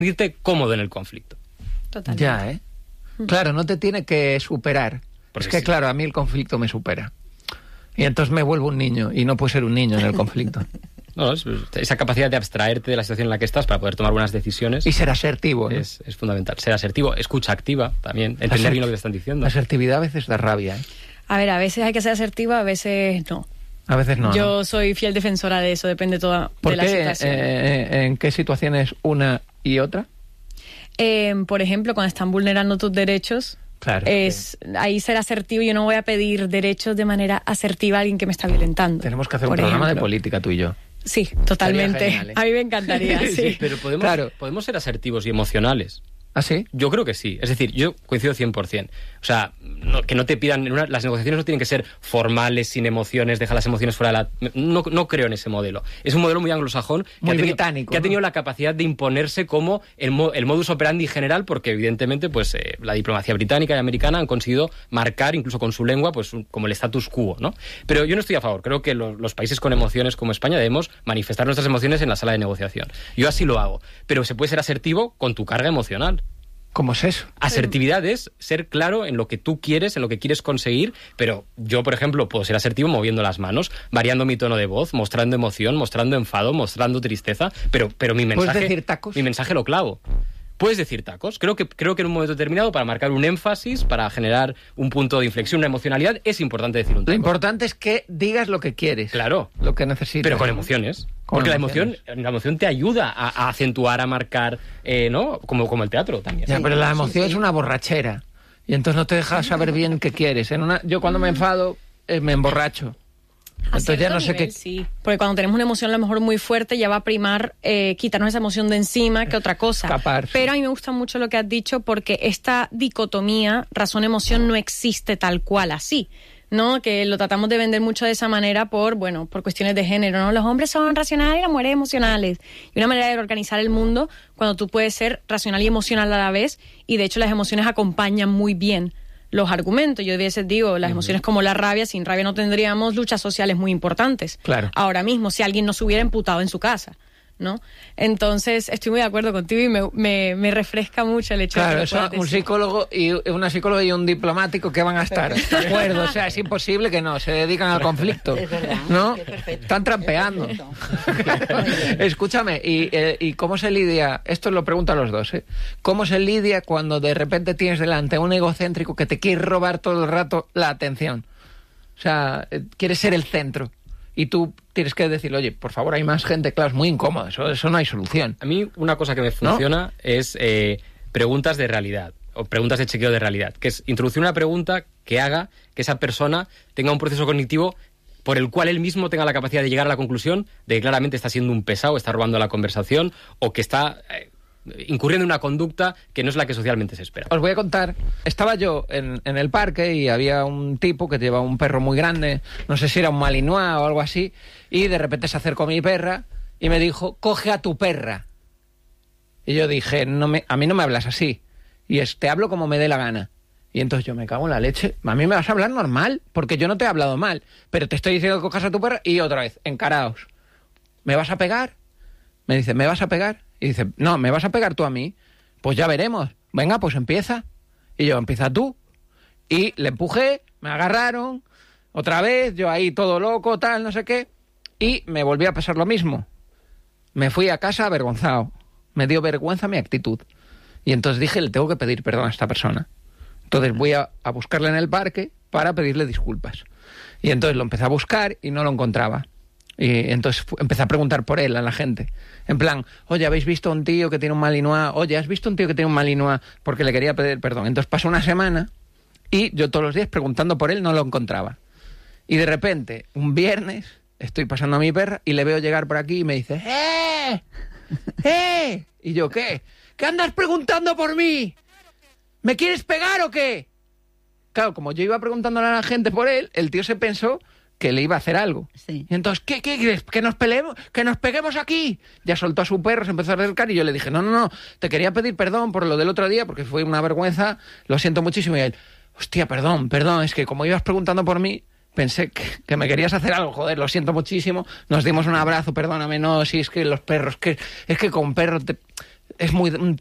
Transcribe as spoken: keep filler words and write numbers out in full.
sentirte cómodo en el conflicto. Totalmente. Ya, ¿eh? Claro, no te tiene que superar. Porque es que, sí. claro, a mí el conflicto me supera. Y entonces me vuelvo un niño, y no puedo ser un niño en el conflicto. No, es, esa capacidad de abstraerte de la situación en la que estás para poder tomar buenas decisiones. Y ser asertivo, ¿no? Es, es fundamental. Ser asertivo, escucha activa también, entender Asert- bien lo que te están diciendo. La asertividad a veces da rabia, ¿eh? A ver, a veces hay que ser asertiva, a veces no. A veces no. Yo ¿no? soy fiel defensora de eso, depende toda ¿Por de la qué, situación. Eh, ¿En qué situaciones una y otra? Eh, por ejemplo, cuando están vulnerando tus derechos, claro, es sí. ahí ser asertivo. Yo no voy a pedir derechos de manera asertiva a alguien que me está violentando. Tenemos que hacer un programa ejemplo. de política tú y yo. Sí, totalmente. Genial, ¿eh? A mí me encantaría, sí. sí. Pero podemos, claro. podemos ser asertivos y emocionales. ¿Ah, sí? Yo creo que sí. Es decir, yo coincido cien por ciento. O sea, no, que no te pidan... Una, las negociaciones no tienen que ser formales, sin emociones, deja las emociones fuera de la... No, no creo en ese modelo. Es un modelo muy anglosajón... Que muy ha tenido, británico. Que ¿no? ha tenido la capacidad de imponerse como el, mo, el modus operandi general, porque evidentemente pues eh, la diplomacia británica y americana han conseguido marcar, incluso con su lengua, pues un, como el status quo, ¿no? Pero yo no estoy a favor. Creo que lo, los países con emociones como España debemos manifestar nuestras emociones en la sala de negociación. Yo así lo hago. Pero se puede ser asertivo con tu carga emocional. ¿Cómo es eso? Asertividad es ser claro en lo que tú quieres, en lo que quieres conseguir, pero yo, por ejemplo, puedo ser asertivo moviendo las manos, variando mi tono de voz, mostrando emoción, mostrando enfado, mostrando tristeza, pero, pero mi mensaje... ¿Puedes decir tacos? Mi mensaje lo clavo. Puedes decir tacos. Creo que, creo que en un momento determinado, para marcar un énfasis, para generar un punto de inflexión, una emocionalidad, es importante decir un taco. Lo importante es que digas lo que quieres. Claro. Lo que necesitas. Pero con emociones. Con Porque emociones. la emoción la emoción te ayuda a, a acentuar, a marcar, eh, ¿no? Como, como el teatro también. Ya, sí, pero la emoción sí, sí. es una borrachera. Y entonces no te deja saber bien qué quieres. En una, yo cuando me enfado, eh, me emborracho. A Entonces ya no sé nivel, qué... Sí, porque cuando tenemos una emoción a lo mejor muy fuerte ya va a primar eh, quitarnos esa emoción de encima que otra cosa. Escapar, sí. Pero a mí me gusta mucho lo que has dicho porque esta dicotomía razón-emoción no existe tal cual así, ¿no? Que lo tratamos de vender mucho de esa manera por, bueno, por cuestiones de género, ¿no? Los hombres son racionales y las mujeres emocionales. Y una manera de organizar el mundo cuando tú puedes ser racional y emocional a la vez y de hecho las emociones acompañan muy bien los argumentos. Yo a veces digo, las emociones como la rabia, sin rabia no tendríamos luchas sociales muy importantes. Claro. Ahora mismo, si alguien no se hubiera emputado en su casa, ¿no? Entonces, estoy muy de acuerdo contigo y me, me, me refresca mucho el hecho claro, de que eso, un psicólogo y una psicóloga y un diplomático que van a estar de acuerdo. O sea, es imposible que no, se dedican al conflicto. Es verdad. ¿No? Es perfecto. Están trampeando. Es perfecto. Escúchame, y, eh, ¿y cómo se lidia? Esto lo pregunto a los dos, ¿eh? ¿Cómo se lidia cuando de repente tienes delante a un egocéntrico que te quiere robar todo el rato la atención? O sea, eh, quieres ser el centro. Y tú tienes que decirle, oye, por favor, hay más gente, claro, es muy incómodo, eso, eso no hay solución. A mí una cosa que me funciona ¿no? es eh, preguntas de realidad, o preguntas de chequeo de realidad, que es introducir una pregunta que haga que esa persona tenga un proceso cognitivo por el cual él mismo tenga la capacidad de llegar a la conclusión de que claramente está siendo un pesado, está robando la conversación, o que está... Eh, incurriendo en una conducta que no es la que socialmente se espera. Os voy a contar, estaba yo en, en el parque y había un tipo que llevaba un perro muy grande, no sé si era un malinois o algo así, y de repente se acercó a mi perra y me dijo, coge a tu perra. Y yo dije, no me, a mí no me hablas así, y es, te hablo como me dé la gana. Y entonces yo me cago en la leche, a mí me vas a hablar normal, porque yo no te he hablado mal, pero te estoy diciendo que cojas a tu perra y otra vez, encaraos. ¿Me vas a pegar? Me dice, ¿me vas a pegar? Y dice, no, ¿me vas a pegar tú a mí? Pues ya veremos. Venga, pues empieza. Y yo, empieza tú. Y le empujé, me agarraron, otra vez, yo ahí todo loco, tal, no sé qué. Y me volvió a pasar lo mismo. Me fui a casa avergonzado. Me dio vergüenza mi actitud. Y entonces dije, le tengo que pedir perdón a esta persona. Entonces voy a, a buscarle en el parque para pedirle disculpas. Y entonces lo empecé a buscar y no lo encontraba. Y entonces empecé a preguntar por él a la gente. En plan, oye, ¿habéis visto un tío que tiene un malinois? Oye, ¿has visto un tío que tiene un malinois? Porque le quería pedir perdón. Entonces pasó una semana y yo todos los días preguntando por él no lo encontraba. Y de repente, un viernes, estoy pasando a mi perra y le veo llegar por aquí y me dice, ¡eh! ¡eh! Y yo, ¿qué? ¿Qué andas preguntando por mí? ¿Me quieres pegar o qué? Claro, como yo iba preguntándole a la gente por él, el tío se pensó que le iba a hacer algo. Sí. Y entonces, ¿qué, qué quieres? ¿Que nos peleemos? ¿Que nos peguemos aquí? Ya soltó a su perro, se empezó a acercar y yo le dije, no, no, no, te quería pedir perdón por lo del otro día, porque fue una vergüenza, lo siento muchísimo. Y él, hostia, perdón, perdón, es que como ibas preguntando por mí, pensé que, que me querías hacer algo, joder, lo siento muchísimo. Nos dimos un abrazo, perdóname, no, si es que los perros, que es que con perros te... es muy un